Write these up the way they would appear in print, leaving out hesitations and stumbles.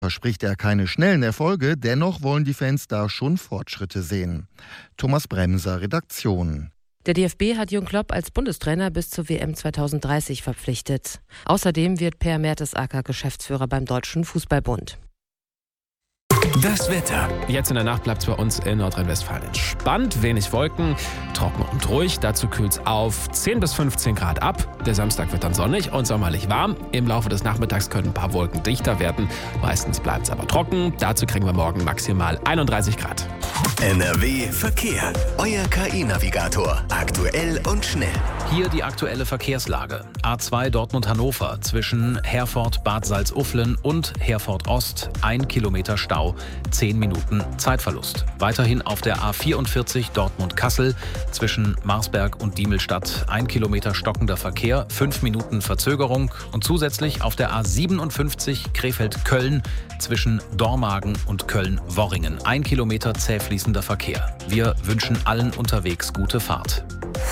Verspricht er keine schnellen Erfolge, dennoch wollen die Fans da schon Fortschritte sehen. Thomas Bremser, Redaktion. Der DFB hat Jürgen Klopp als Bundestrainer bis zur WM 2030 verpflichtet. Außerdem wird Per Mertesacker Geschäftsführer beim Deutschen Fußballbund. Das Wetter. Jetzt in der Nacht bleibt es bei uns in Nordrhein-Westfalen entspannt, wenig Wolken, trocken und ruhig. Dazu kühlt es auf 10 bis 15 Grad ab. Der Samstag wird dann sonnig und sommerlich warm. Im Laufe des Nachmittags können ein paar Wolken dichter werden. Meistens bleibt es aber trocken. Dazu kriegen wir morgen maximal 31 Grad. NRW Verkehr. Euer KI-Navigator. Aktuell und schnell. Hier die aktuelle Verkehrslage. A2 Dortmund-Hannover zwischen Herford-Bad Salzuflen und Herford-Ost. 1 Kilometer Stau, 10 Minuten Zeitverlust. Weiterhin auf der A44 Dortmund-Kassel zwischen Marsberg und Diemelstadt. 1 Kilometer stockender Verkehr, 5 Minuten Verzögerung. Und zusätzlich auf der A57 Krefeld-Köln zwischen Dormagen und Köln-Worringen. 1 Kilometer zäh fließender Verkehr. Wir wünschen allen unterwegs gute Fahrt.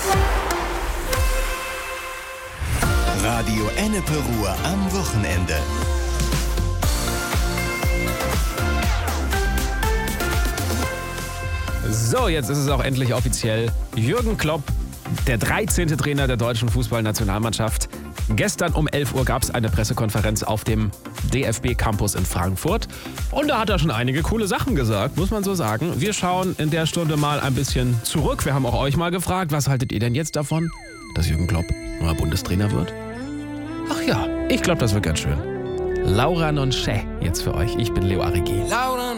Radio Ennepe Ruhr am Wochenende. So, jetzt ist es auch endlich offiziell. Jürgen Klopp, der 13. Trainer der deutschen Fußballnationalmannschaft. Gestern um 11 Uhr gab es eine Pressekonferenz auf dem DFB-Campus in Frankfurt. Und da hat er schon einige coole Sachen gesagt, muss man so sagen. Wir schauen in der Stunde mal ein bisschen zurück. Wir haben auch euch mal gefragt, was haltet ihr denn jetzt davon, dass Jürgen Klopp neuer Bundestrainer wird? Ach ja, ich glaube, das wird ganz schön. Laura Non C'è jetzt für euch. Ich bin Leo Arrighi. Laura